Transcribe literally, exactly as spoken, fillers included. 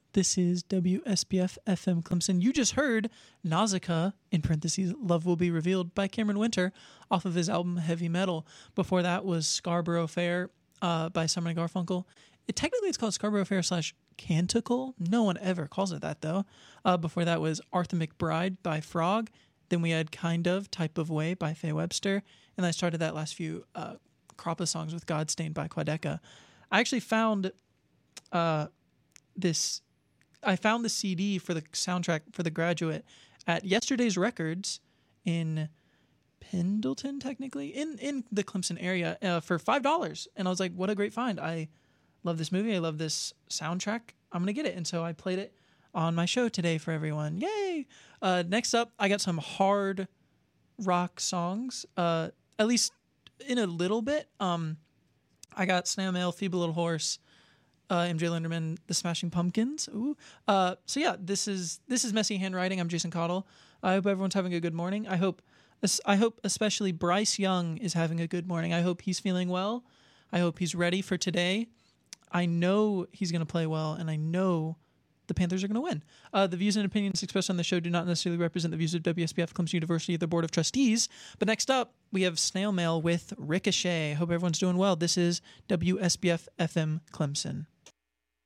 This is W S B F F M Clemson. You just heard Nausicaa, in parentheses, Love Will Be Revealed by Cameron Winter off of his album Heavy Metal. Before that was Scarborough Fair uh, by Simon and Garfunkel. It, technically, it's called Scarborough Fair slash Canticle. No one ever calls it that, though. Uh, before that was Arthur McBride by Frog. Then we had Kind of, Type of Way by Faye Webster. And I started that last few uh, crop of songs with Godstained by Quadeca. I actually found uh, this... I found the C D for the soundtrack for The Graduate at Yesterday's Records in Pendleton, technically, in, in the Clemson area uh, for five dollars. And I was like, what a great find. I love this movie. I love this soundtrack. I'm going to get it. And so I played it on my show today for everyone. Yay! Uh, next up, I got some hard rock songs, uh, at least in a little bit. Um, I got Snail Mail, Feeble Little Horse, Uh, M J Linderman, The Smashing Pumpkins. Ooh. Uh, so yeah, this is this is Messy Handwriting. I'm Jason Cottle. I hope everyone's having a good morning. I hope I hope especially Bryce Young is having a good morning. I hope he's feeling well. I hope he's ready for today. I know he's going to play well, and I know the Panthers are going to win. Uh, the views and opinions expressed on the show do not necessarily represent the views of W S B F Clemson University or the Board of Trustees. But next up, we have Snail Mail with Ricochet. Hope everyone's doing well. This is W S B F F M Clemson.